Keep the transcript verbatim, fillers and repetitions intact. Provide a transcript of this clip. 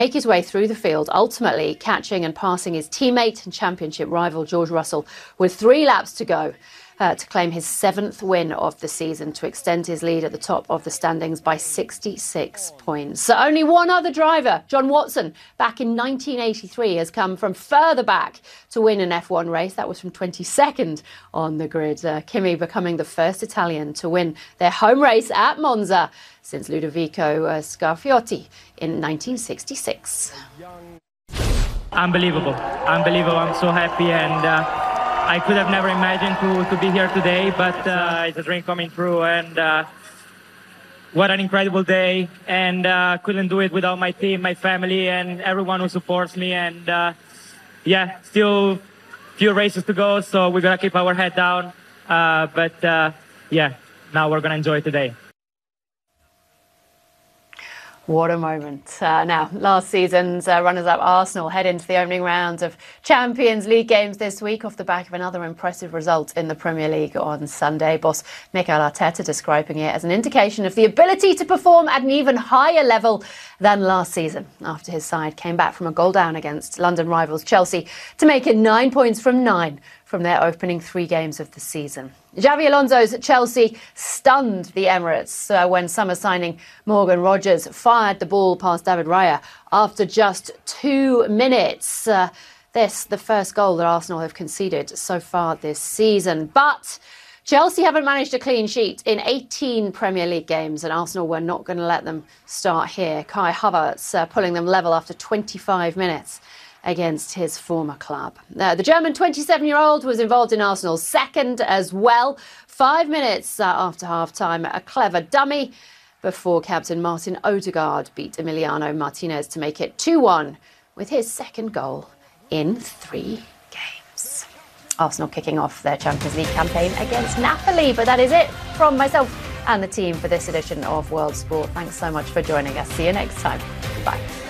make his way through the field, ultimately catching and passing his teammate and championship rival George Russell with three laps to go uh, to claim his seventh win of the season, to extend his lead at the top of the standings by sixty-six points. So only one other driver, John Watson, back in nineteen eighty-three, has come from further back to win an F one race. That was from twenty-second on the grid. Uh, Kimi becoming the first Italian to win their home race at Monza since Ludovico uh, Scarfiotti in nineteen sixty-six. Unbelievable, unbelievable. I'm so happy, and uh, I could have never imagined to, to be here today, but uh, it's a dream coming true, and uh, what an incredible day, and uh, couldn't do it without my team, my family, and everyone who supports me, and uh, yeah, still few races to go, so we're gonna keep our head down, uh, but uh, yeah, now we're gonna enjoy today. What a moment. Uh, now, last season's uh, runners-up Arsenal head into the opening round of Champions League games this week off the back of another impressive result in the Premier League on Sunday. Boss Mikel Arteta describing it as an indication of the ability to perform at an even higher level than last season, after his side came back from a goal down against London rivals Chelsea to make it nine points from nine from their opening three games of the season. Xabi Alonso's Chelsea stunned the Emirates uh, when summer signing Morgan Rogers fired the ball past David Raya after just two minutes. Uh, this, the first goal that Arsenal have conceded so far this season. But Chelsea haven't managed a clean sheet in eighteen Premier League games, and Arsenal were not going to let them start here. Kai Havertz uh, pulling them level after twenty-five minutes against his former club. Uh, the German twenty-seven-year-old was involved in Arsenal's second as well. Five minutes uh, after half-time, a clever dummy before captain Martin Odegaard beat Emiliano Martinez to make it two one with his second goal in three games. Arsenal kicking off their Champions League campaign against Napoli. But that is it from myself and the team for this edition of World Sport. Thanks so much for joining us. See you next time. Bye.